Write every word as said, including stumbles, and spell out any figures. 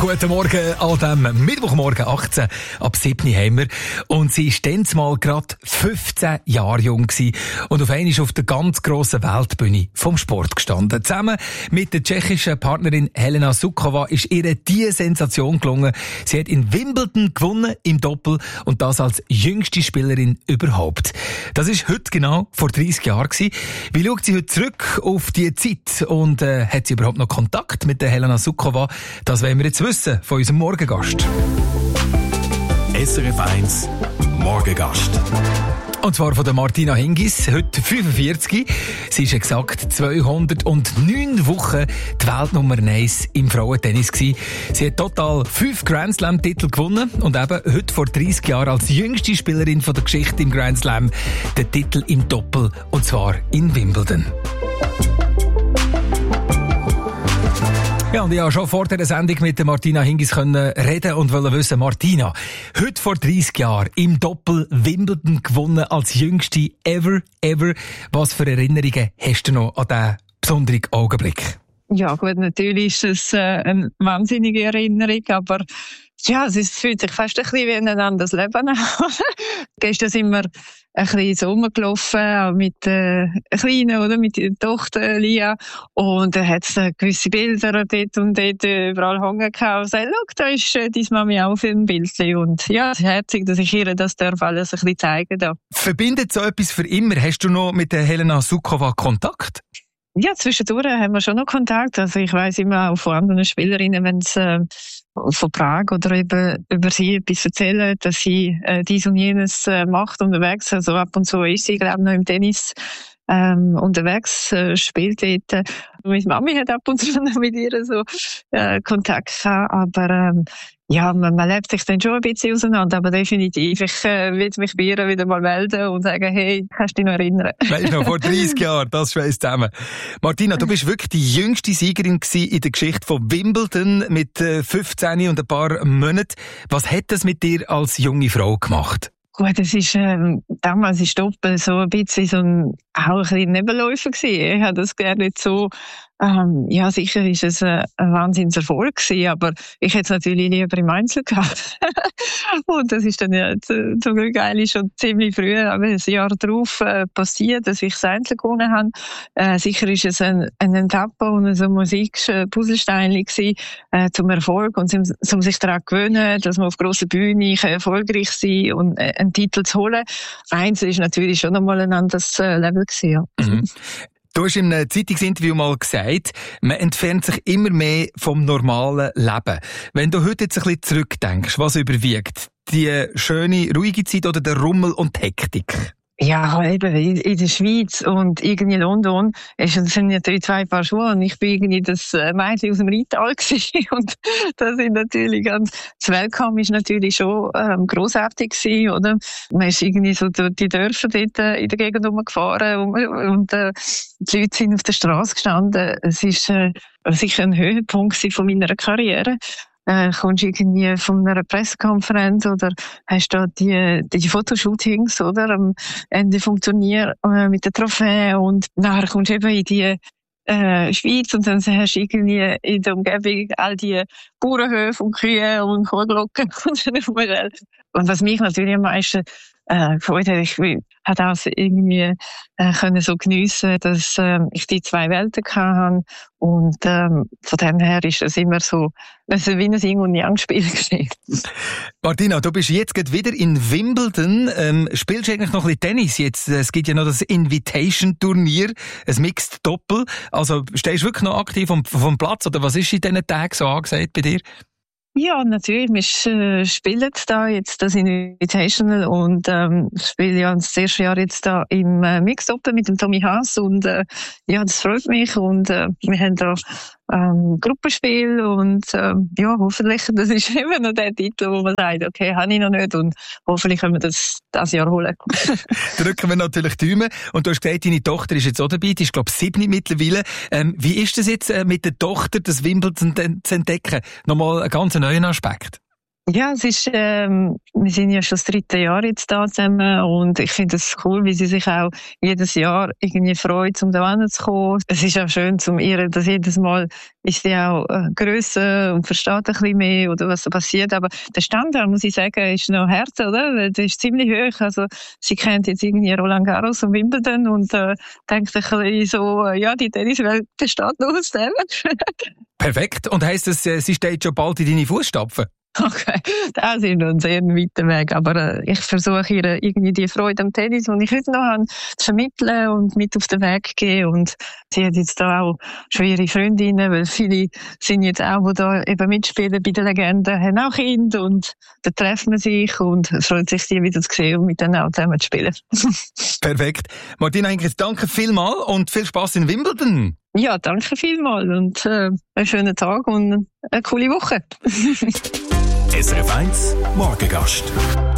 Guten Morgen an diesem Mittwochmorgen, achtzehn ab sieben haben wir. Und sie war dann mal gerade fünfzehn Jahre jung gewesen und auf einmal auf der ganz grossen Weltbühne vom Sport gestanden. Zusammen mit der tschechischen Partnerin Helena Suková ist ihr diese Sensation gelungen. Sie hat in Wimbledon gewonnen im Doppel und das als jüngste Spielerin überhaupt. Das ist heute genau vor dreißig Jahren gewesen. Wie schaut sie heute zurück auf diese Zeit und äh, hat sie überhaupt noch Kontakt mit der Helena Suková? Das wollen wir jetzt wissen von unserem Morgengast. S R F eins Morgengast. Und zwar von der Martina Hingis, heute fünfundvierzig. Sie ist exakt zweihundertneun Wochen die Weltnummer eins im Frauentennis gewesen. Sie hat total fünf Grand Slam-Titel gewonnen und eben heute vor dreißig Jahren als jüngste Spielerin von der Geschichte im Grand Slam den Titel im Doppel, und zwar in Wimbledon. Ja, und ich habe schon vor der Sendung mit der Martina Hingis können reden und wollte wissen, Martina, heute vor dreißig Jahren im Doppel Wimbledon gewonnen als jüngste ever, ever. Was für Erinnerungen hast du noch an diesen besonderen Augenblick? Ja gut, natürlich ist es äh, eine wahnsinnige Erinnerung, aber ja, es ist, fühlt sich fast ein bisschen wie ein anderes Leben an. Gestern sind wir ein bisschen so rumgelaufen, mit der äh, Kleinen, oder, mit der Tochter Lia. Und da hat es äh, gewisse Bilder dort und dort überall hängen gehabt. Und sagt, schau, da ist äh, deine Mami auch für ein Bildchen. Und ja, es ist herzig, dass ich ihr das darf alles ein bisschen zeigen darf. Verbindet so etwas für immer? Hast du noch mit der Helena Suková Kontakt? Ja, zwischendurch haben wir schon noch Kontakt. Also ich weiss immer auch von anderen Spielerinnen, wenn sie äh, von Prag oder eben über sie etwas erzählen, dass sie äh, dies und jenes äh, macht unterwegs. Also ab und zu ist sie, glaube ich, noch im Tennis ähm, unterwegs, äh, spielt dort. Meine Mami hat ab und zu noch mit ihr so äh, Kontakt gehabt, aber ähm, ja, man, man lebt sich dann schon ein bisschen auseinander, aber definitiv. Ich äh, will mich bei ihr wieder mal melden und sagen, hey, kannst du dich noch erinnern? Weißt du noch, vor dreißig Jahren, das schweißt zusammen. Martina, du bist wirklich die jüngste Siegerin gewesen in der Geschichte von Wimbledon mit äh, fünfzehn und ein paar Monaten. Was hat das mit dir als junge Frau gemacht? Gut, es ist, ähm, damals ist Doppel so ein bisschen so ein, auch ein bisschen Nebenläufer gewesen. Ich habe das gerne nicht so, ähm, ja, sicher ist es ein, ein Wahnsinnserfolg gewesen, aber ich hätte es natürlich lieber im Einzel gehabt. Und das ist dann ja zum Glück eigentlich schon ziemlich früh, aber ein Jahr darauf äh, passiert, dass ich das Einzel gewonnen habe. Äh, sicher ist es ein, ein Etappe und so ein Musik-Puzzlestein gewesen, äh, zum Erfolg und zum, zum sich daran gewöhnen, dass man auf grosser Bühne erfolgreich sein kann und äh, einen Titel zu holen. Einzel ist natürlich schon einmal ein anderes äh, Level gewesen, ja. Mhm. Du hast in einem Zeitungsinterview mal gesagt, man entfernt sich immer mehr vom normalen Leben. Wenn du heute jetzt ein bisschen zurückdenkst, was überwiegt? Die schöne, ruhige Zeit oder der Rummel und die Hektik? Ja, eben, in der Schweiz und irgendwie in London, es sind natürlich zwei Paar Schuhe und ich bin irgendwie das Mädchen aus dem Rheintal gewesen und das sind natürlich ganz, das Welcome ist natürlich schon ähm, grossartig gewesen, oder? Man ist irgendwie so durch die Dörfer dort in der Gegend rumgefahren und, und äh, die Leute sind auf der Straße gestanden. Es ist äh, sicher ein Höhepunkt von meiner Karriere. Äh, kommst irgendwie von einer Pressekonferenz oder hast da die, die Fotoshootings, oder? Am Ende vom Turnier, äh, mit der Trophäe und nachher kommst du eben in die, äh, Schweiz und dann hast du irgendwie in der Umgebung all die Bauernhöfe und Kühe und Kuhglocken und was mich natürlich am meisten äh, gefreut hat, ich hat auch irgendwie äh, können so geniessen, dass äh, ich die zwei Welten hatte und ähm, von dem her ist es immer so, es ist wie ein Yin- und Yang-Spiel gewesen. Martina, du bist jetzt gerade wieder in Wimbledon, ähm, spielst du eigentlich noch ein bisschen Tennis jetzt? Es gibt ja noch das Invitation-Turnier, ein Mixed-Doppel, also stehst du wirklich noch aktiv vom, vom Platz oder was ist in diesen Tagen so angesagt bei dir? Ja, natürlich. Wir äh, spielen da jetzt das Invitational und ähm, spiele ja das erste Jahr jetzt da im äh, Mix-Open mit dem Tommy Haas und äh, ja, das freut mich und äh, wir haben da ähm, Gruppenspiel und äh, ja, hoffentlich, das ist immer noch der Titel, wo man sagt, okay, habe ich noch nicht und hoffentlich können wir das dieses Jahr holen. Drücken wir natürlich die Daumen. Und du hast gesagt, deine Tochter ist jetzt auch dabei, die ist glaube ich sieben mittlerweile. Ähm, wie ist das jetzt äh, mit der Tochter, das Wimbledon zu entdecken? Nochmal ein ganz neuer Aspekt. Ja, es ist, ähm, wir sind ja schon das dritte Jahr jetzt da zusammen und ich finde es cool, wie sie sich auch jedes Jahr irgendwie freut, um da hinzukommen. Es ist auch schön, zum ihr, dass jedes Mal ist sie auch äh, grösser und versteht ein bisschen mehr oder was da passiert. Aber der Standard, muss ich sagen, ist noch Herz, oder? Der ist ziemlich hoch. Also sie kennt jetzt irgendwie Roland Garros und Wimbledon und äh, denkt ein bisschen so, äh, ja, die Tenniswelt besteht nur aus dem. Perfekt. Und heisst das, sie steht schon bald in deine Fußstapfen? Okay, das ist noch ein sehr weiter Weg, aber äh, ich versuche ihr irgendwie die Freude am Tennis, die ich heute noch habe, zu vermitteln und mit auf den Weg gehen. Und sie hat jetzt da auch schon ihre Freundinnen, weil viele sind jetzt auch, die da eben mitspielen bei den Legenden, haben auch Kinder und da treffen wir sich und es freut sich, sie wieder zu sehen und mit denen auch zusammen zu spielen. Perfekt. Martina Hinrichs, danke vielmals und viel Spass in Wimbledon. Ja, danke vielmals und äh, einen schönen Tag und eine coole Woche. S R F eins Morgengast.